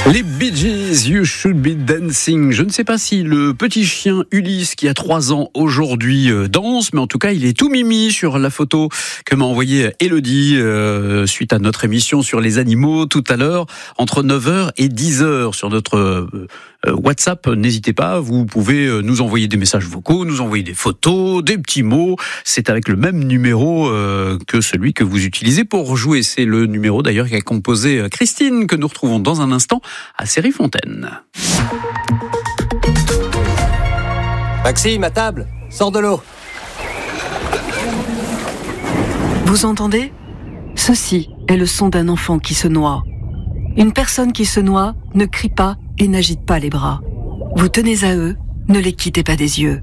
Les Bee Gees, You Should Be Dancing. Je ne sais pas si le petit chien Ulysse, qui a 3 ans aujourd'hui, danse, mais en tout cas, il est tout mimi sur la photo que m'a envoyée Élodie suite à notre émission sur les animaux tout à l'heure, entre 9h et 10h sur notre WhatsApp. N'hésitez pas, vous pouvez nous envoyer des messages vocaux, nous envoyer des photos, des petits mots. C'est avec le même numéro que celui que vous utilisez pour jouer. C'est le numéro d'ailleurs qu'a composé Christine, que nous retrouvons dans un instant à Série-Fontaine. Maxime, à table, sors de l'eau. Vous entendez ? Ceci est le son d'un enfant qui se noie. Une personne qui se noie ne crie pas et n'agite pas les bras. Vous tenez à eux, ne les quittez pas des yeux.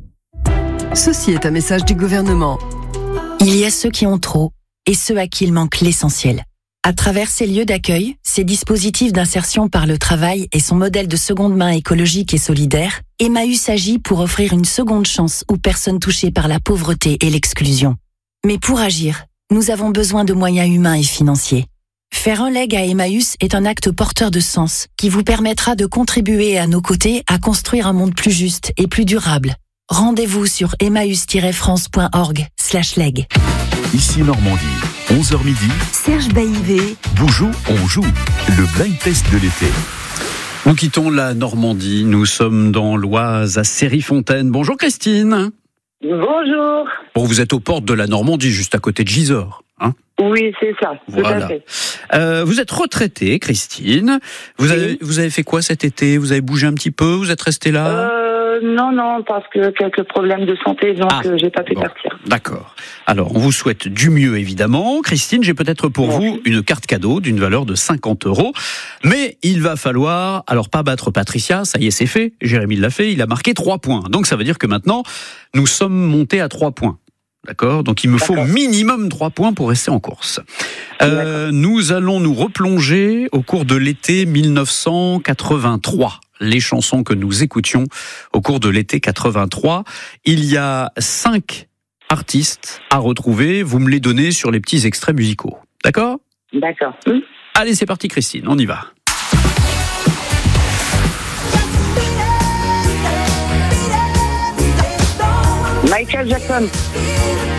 Ceci est un message du gouvernement. Il y a ceux qui ont trop et ceux à qui il manque l'essentiel. À travers ces lieux d'accueil, ces dispositifs d'insertion par le travail et son modèle de seconde main écologique et solidaire, Emmaüs agit pour offrir une seconde chance aux personnes touchées par la pauvreté et l'exclusion. Mais pour agir, nous avons besoin de moyens humains et financiers. Faire un leg à Emmaüs est un acte porteur de sens qui vous permettra de contribuer à nos côtés à construire un monde plus juste et plus durable. Rendez-vous sur emmaüs-france.org/leg. Ici Normandie, 11h midi. Serge Baïvé. Boujou, on joue. Le blind test de l'été. Nous quittons la Normandie, nous sommes dans l'Oise à Série-Fontaine. Bonjour Christine. Bonjour. Bon, vous êtes aux portes de la Normandie, juste à côté de Gisors, hein ? Oui, c'est ça, tout Voilà. à fait. Vous êtes retraitée, Christine. Vous avez fait quoi cet été ? Vous avez bougé un petit peu ? Vous êtes restée là ? Non, parce que quelques problèmes de santé, donc j'ai pas pu partir. D'accord. Alors, on vous souhaite du mieux, évidemment. Christine, j'ai peut-être pour vous une carte cadeau d'une valeur de 50 €. Mais il va falloir, alors pas battre Patricia, ça y est, c'est fait. Jérémy l'a fait, il a marqué 3 points. Donc, ça veut dire que maintenant, nous sommes montés à 3 points. D'accord ? Donc il me faut minimum 3 points pour rester en course. Nous allons nous replonger au cours de l'été 1983. Les chansons que nous écoutions au cours de l'été 83. Il y a 5 artistes à retrouver. Vous me les donnez sur les petits extraits musicaux. D'accord ? D'accord. Allez, c'est parti Christine, on y va. Michael Jackson.